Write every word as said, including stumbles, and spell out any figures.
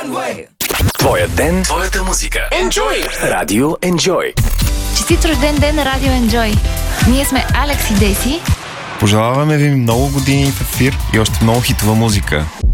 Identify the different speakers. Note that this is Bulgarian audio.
Speaker 1: Твоя ден, твоята музика. Enjoy! Радио Enjoy.
Speaker 2: Честит рожден ден на Радио Enjoy. Ние сме Алекс и Деси.
Speaker 3: Пожелаваме ви много години в ефир и още много хитова музика.